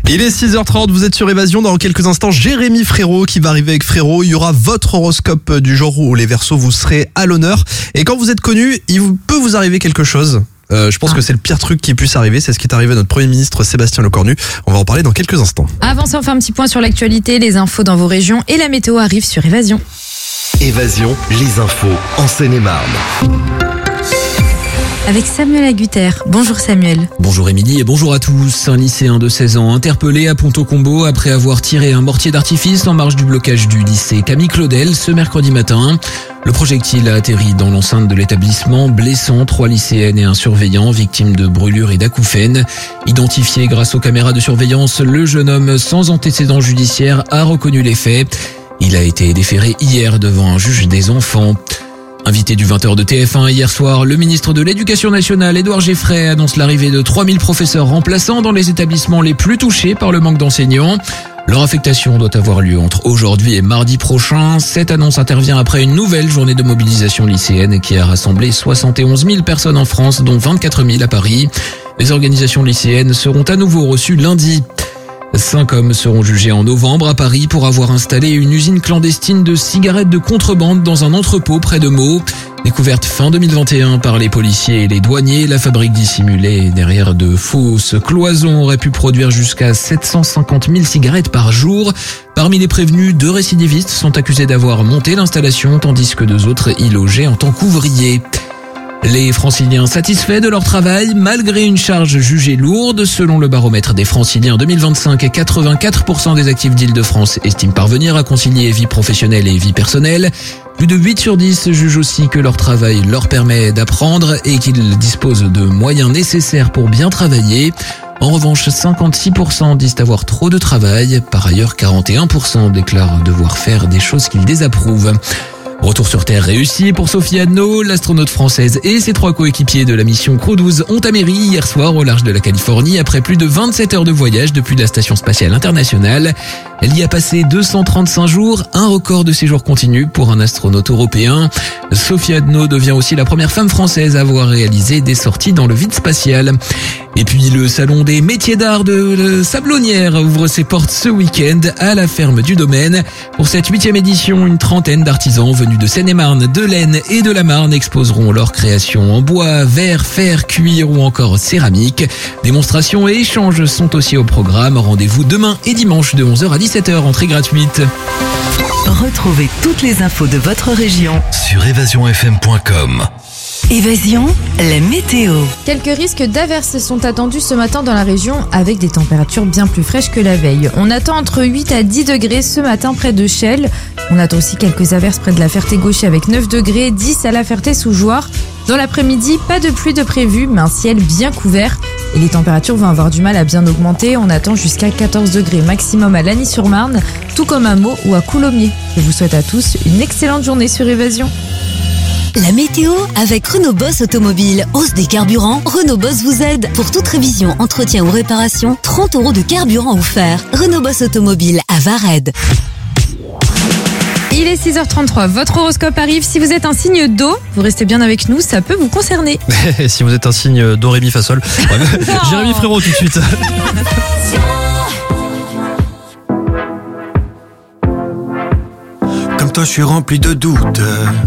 Il est 6h30, vous êtes sur Évasion. Dans quelques instants, Jérémy Frérot qui va arriver avec Frérot. Il y aura votre horoscope du jour où les Verseaux, vous serez à l'honneur. Et quand vous êtes connu, peut vous arriver quelque chose. Je pense que c'est le pire truc qui puisse arriver. C'est ce qui est arrivé à notre Premier ministre Sébastien Lecornu. On va en parler dans quelques instants. Avant ça, on fait un petit point sur l'actualité, les infos dans vos régions et la météo arrive sur Évasion. Évasion, les infos en Seine-et-Marne. Avec Samuel Agutter. Bonjour Samuel. Bonjour Émilie et bonjour à tous. Un lycéen de 16 ans interpellé à Ponto-Combo après avoir tiré un mortier d'artifice en marge du blocage du lycée Camille Claudel ce mercredi matin. Le projectile a atterri dans l'enceinte de l'établissement, blessant 3 lycéennes et un surveillant victimes de brûlures et d'acouphènes. Identifié grâce aux caméras de surveillance, le jeune homme sans antécédent judiciaire a reconnu les faits. Il a été déféré hier devant un juge des enfants. Invité du 20h de TF1 hier soir, le ministre de l'Éducation nationale, Édouard Geffray, annonce l'arrivée de 3000 professeurs remplaçants dans les établissements les plus touchés par le manque d'enseignants. Leur affectation doit avoir lieu entre aujourd'hui et mardi prochain. Cette annonce intervient après une nouvelle journée de mobilisation lycéenne qui a rassemblé 71 000 personnes en France, dont 24 000 à Paris. Les organisations lycéennes seront à nouveau reçues lundi. 5 hommes seront jugés en novembre à Paris pour avoir installé une usine clandestine de cigarettes de contrebande dans un entrepôt près de Meaux. Découverte fin 2021 par les policiers et les douaniers, la fabrique dissimulée derrière de fausses cloisons aurait pu produire jusqu'à 750 000 cigarettes par jour. Parmi les prévenus, 2 récidivistes sont accusés d'avoir monté l'installation tandis que 2 autres y logeaient en tant qu'ouvriers. Les franciliens satisfaits de leur travail malgré une charge jugée lourde. Selon le baromètre des franciliens 2025, 84% des actifs d'Île-de-France estiment parvenir à concilier vie professionnelle et vie personnelle. Plus de 8 sur 10 jugent aussi que leur travail leur permet d'apprendre et qu'ils disposent de moyens nécessaires pour bien travailler. En revanche, 56% disent avoir trop de travail. Par ailleurs, 41% déclarent devoir faire des choses qu'ils désapprouvent. Retour sur Terre réussi pour Sophie Adno, l'astronaute française et ses 3 coéquipiers de la mission Crew 12 ont atterri hier soir au large de la Californie après plus de 27 heures de voyage depuis la Station Spatiale Internationale. Elle y a passé 235 jours, un record de séjour continu pour un astronaute européen. Sophie Adno devient aussi la première femme française à avoir réalisé des sorties dans le vide spatial. Et puis le salon des métiers d'art de Sablonnières ouvre ses portes ce week-end à la ferme du Domaine. Pour cette 8e édition, une trentaine d'artisans venus de Seine-et-Marne, de l'Aisne et de la Marne exposeront leurs créations en bois, verre, fer, cuir ou encore céramique. Démonstrations et échanges sont aussi au programme. Rendez-vous demain et dimanche de 11h à 17h, entrée gratuite. Retrouvez toutes les infos de votre région Sur évasionfm.com. Évasion, la météo. Quelques risques d'averses sont attendus ce matin dans la région avec des températures bien plus fraîches que la veille. On attend entre 8 à 10 degrés ce matin près de Chelles. On attend aussi quelques averses près de la Ferté-Gaucher avec 9 degrés, 10 à la Ferté-sous-Jouarre. Dans l'après-midi, pas de pluie de prévu, mais un ciel bien couvert. Et les températures vont avoir du mal à bien augmenter. On attend jusqu'à 14 degrés maximum à Lagny-sur-Marne, tout comme à Meaux ou à Coulommiers. Je vous souhaite à tous une excellente journée sur Évasion. La météo avec Renault Boss Automobile. Hausse des carburants, Renault Boss vous aide. Pour toute révision, entretien ou réparation, 30 € de carburant offert. Renault Boss Automobile à Vared. Il est 6h33, votre horoscope arrive. Si vous êtes un signe d'eau, vous restez bien avec nous, ça peut vous concerner. Si vous êtes un signe do, ré, mi, fa, sol. Jérémy Frérot tout de suite. Comme toi, je suis rempli de doutes.